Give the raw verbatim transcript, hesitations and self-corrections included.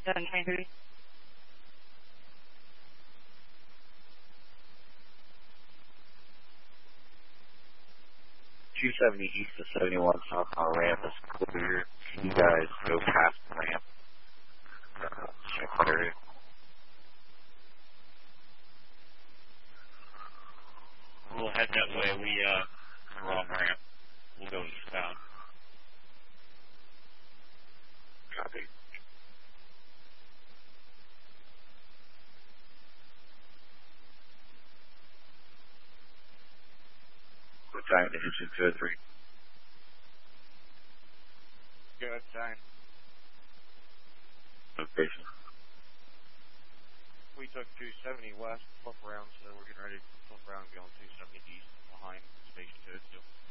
seven twenty-three. two seventy east of seventy-one south on ramp is clear. Can you guys go past the ramp? Uh, check area. We'll head that way. We, uh, the wrong ramp. We'll go eastbound. Copy. What time to hit you? two oh three. Good time. Location. We took two seventy west, flip around, so we're getting ready to flip around and go on two seventy east behind Station two. So